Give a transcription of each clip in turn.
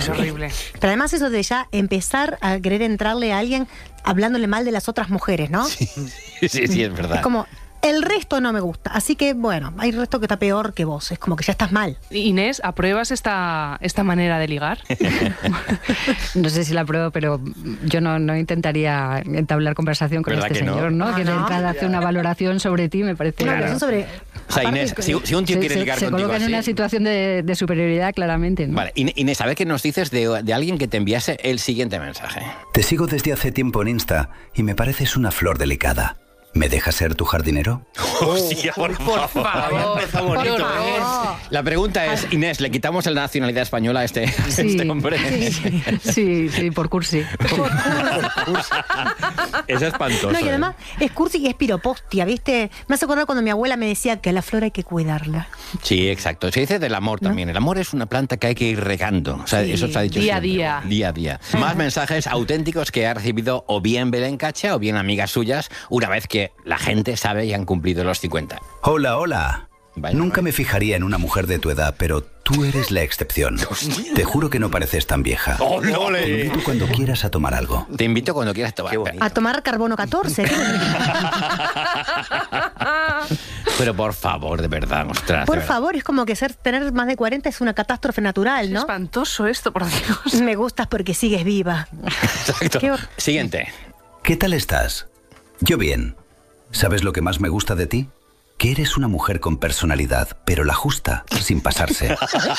Es horrible. Pero además eso de ya empezar a querer entrarle a alguien hablándole mal de las otras mujeres, ¿no? Sí, es verdad. Es como, el resto no me gusta. Así que, bueno, hay resto que está peor que vos. Es como que ya estás mal. Inés, ¿apruebas esta manera de ligar? No sé si la apruebo, pero yo no intentaría entablar conversación con este señor, ¿no? Que de entrada hace una valoración sobre ti, me parece. Una valoración sobre... O sea, Inés, si un tío quiere ligar se contigo coloca en así... una situación de superioridad, claramente, ¿no? Vale, Inés, a ver qué nos dices de alguien que te enviase el siguiente mensaje. Te sigo desde hace tiempo en Insta y me pareces una flor delicada. ¿Me dejas ser tu jardinero? Hostia, por favor. Está bonito. La pregunta es, Inés, ¿le quitamos la nacionalidad española a este hombre? Sí, por cursi. Es espantoso. No, y además es cursi y es piropostia, ¿viste? Me hace acordar cuando mi abuela me decía que a la flor hay que cuidarla. Sí, exacto. Se dice del amor también. El amor es una planta que hay que ir regando. O sea, eso se ha dicho día a siempre. día. Día a día. Más mensajes auténticos que ha recibido o bien Belén Cacha o bien amigas suyas una vez que la gente sabe y han cumplido los 50. Hola. Vaya, Nunca me fijaría en una mujer de tu edad, pero tú eres la excepción. Te juro que no pareces tan vieja. Te invito cuando quieras a tomar algo. Te invito cuando quieras tomar. A tomar carbono 14. Pero por favor, de verdad, ostras. Por favor, es como que tener más de 40 es una catástrofe natural, Es ¿no? espantoso esto, por Dios. Me gustas porque sigues viva. Exacto. Siguiente. ¿Qué tal estás? Yo bien. ¿Sabes lo que más me gusta de ti? Que eres una mujer con personalidad, pero la justa, sin pasarse.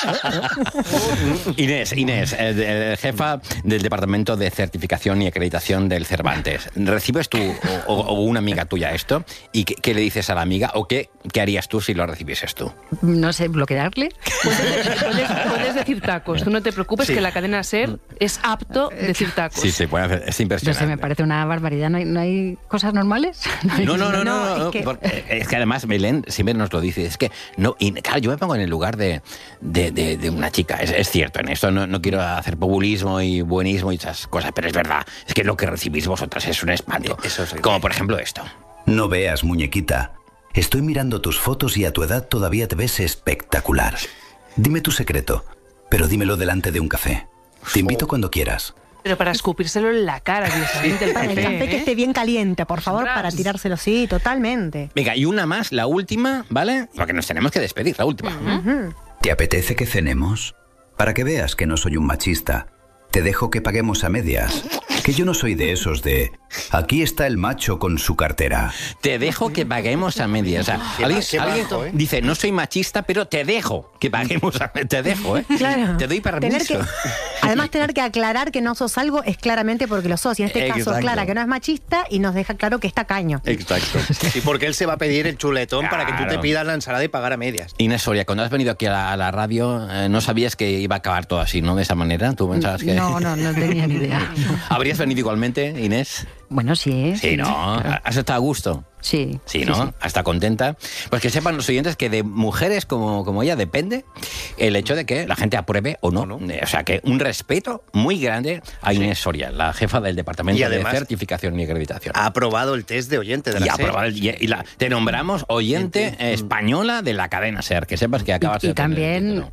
Inés, jefa del Departamento de Certificación y Acreditación del Cervantes. ¿Recibes tú o una amiga tuya esto? ¿Y qué le dices a la amiga? ¿O qué harías tú si lo recibieses tú? No sé, ¿bloquearle? Puedes decir tacos. Tú no te preocupes que la cadena SER es apto decir tacos. Sí, se puede hacer. Es No impresionante. sé, me parece una barbaridad. ¿No hay cosas normales? No. Es que además Belén siempre nos lo dice. Es que no. Y claro, yo me pongo en el lugar de una chica. Es cierto, en esto no quiero hacer populismo y buenismo y esas cosas, pero es verdad. Es que lo que recibís vosotras es un espanto. Como por ejemplo esto. No veas, muñequita. Estoy mirando tus fotos y a tu edad todavía te ves espectacular. Dime tu secreto, pero dímelo delante de un café. Te invito cuando quieras. Pero para escupírselo en la cara, directamente. Para el café que esté bien caliente, por favor, para tirárselo, sí, totalmente. Venga, y una más, la última, ¿vale? Porque nos tenemos que despedir, la última. ¿Te apetece que cenemos? Para que veas que no soy un machista, te dejo que paguemos a medias. Que yo no soy de esos de... Aquí está el macho con su cartera. Te dejo que paguemos a medias. O sea, alguien dice, no soy machista, pero te dejo que paguemos a medias. Te dejo, ¿eh? Claro. Te doy permiso. Además, tener que aclarar que no sos algo es claramente porque lo sos. Y en este caso, aclara que no es machista y nos deja claro que está caño. Exacto. Sí, porque él se va a pedir el chuletón para que tú te pidas la ensalada y pagar a medias. Inés Soria, cuando has venido aquí a la radio, no sabías que iba a acabar todo así, ¿no? De esa manera. ¿Tú pensabas que...? No tenía ni idea. ¿Habrías venido igualmente, Inés? Bueno, sí. Sí, ¿no? Claro. ¿Has estado a gusto? Sí. Sí, ¿no? Sí. ¿Está contenta? Pues que sepan los oyentes que de mujeres como ella depende el hecho de que la gente apruebe o no. O sea, que un respeto muy grande a Inés Soria, la jefa del Departamento de Certificación y Acreditación. Ha aprobado el test de oyente de la SER. Te nombramos oyente española de la cadena SER, que sepas que acabas de... Y también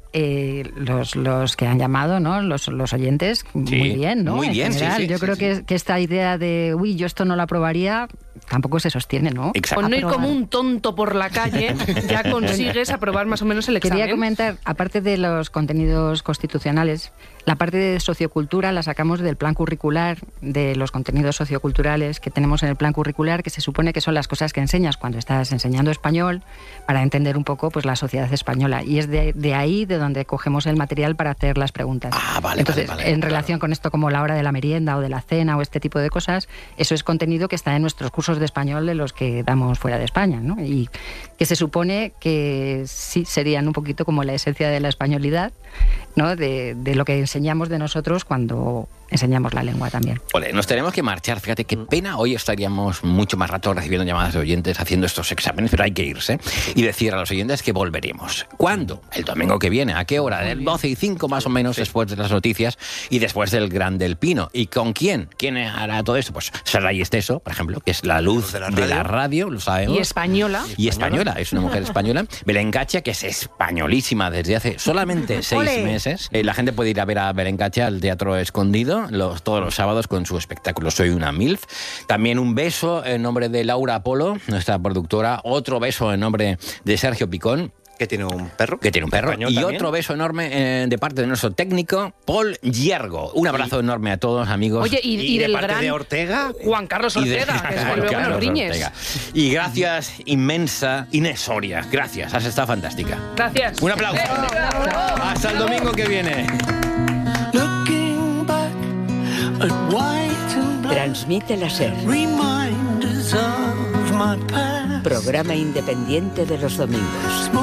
los que han llamado, ¿no? Los oyentes, muy bien, ¿no? Muy bien, sí. Yo creo que esta idea de, yo esto no lo aprobaría, tampoco se sostiene, ¿no? Exacto. Con no ir como un tonto por la calle, ya consigues aprobar más o menos el examen. Quería comentar, aparte de los contenidos constitucionales, la parte de sociocultura la sacamos del plan curricular, de los contenidos socioculturales que tenemos en el plan curricular, que se supone que son las cosas que enseñas cuando estás enseñando español para entender un poco pues la sociedad española. Y es de ahí de donde cogemos el material para hacer las preguntas. Entonces, en relación con esto como la hora de la merienda o de la cena o este tipo de cosas, eso es contenido que está en nuestros cursos de español de los que damos fuera de España, ¿no? Y que se supone que sí serían un poquito como la esencia de la españolidad, ¿no? De lo que enseñamos de nosotros cuando enseñamos la lengua también. Ole, nos tenemos que marchar. Fíjate qué pena. Hoy estaríamos mucho más rato recibiendo llamadas de oyentes haciendo estos exámenes, pero hay que irse y decir a los oyentes que volveremos. ¿Cuándo? El domingo que viene. ¿A qué hora? Del 12:05 más o menos, después de las noticias y después del Gran del Pino. ¿Y con quién? ¿Quién hará todo esto? Pues Saray Esteso, por ejemplo, que es la luz de la radio, lo sabemos. Y española. Y española, es una mujer española. Belén Cacha, que es españolísima desde hace solamente 6 meses. La gente puede ir a ver a Belén Cacha al Teatro Escondido todos los sábados con su espectáculo Soy una MILF. También un beso en nombre de Laura Polo, nuestra productora. Otro beso en nombre de Sergio Picón. Que tiene un perro. Que tiene un perro. Y también. otro beso enorme de parte de nuestro técnico, Paul Hiergo. Un abrazo enorme a todos, amigos. Oye, y de del parte gran de Ortega. Juan Carlos Ortega, que es luego Carlos nos riñes. Ortega. Y gracias inmensa, Inés Soria. Gracias, has estado fantástica. Gracias. Un aplauso. Hasta el domingo que viene. Transmite la SER. Programa independiente de los domingos.